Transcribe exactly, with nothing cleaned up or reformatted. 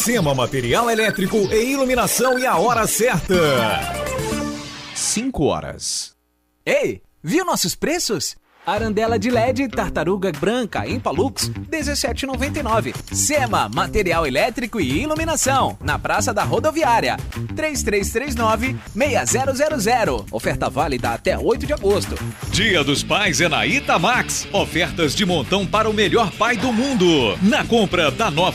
Sema Material Elétrico e Iluminação e a hora certa. cinco horas. Ei, viu nossos preços? Arandela de L E D Tartaruga Branca Impalux dezessete reais e noventa e nove centavos. Sema Material Elétrico e Iluminação, na Praça da Rodoviária, três três três nove, seis zero zero zero. Oferta válida até oito de agosto. Dia dos Pais é na Itamax. Ofertas de montão para o melhor pai do mundo. Na compra da nova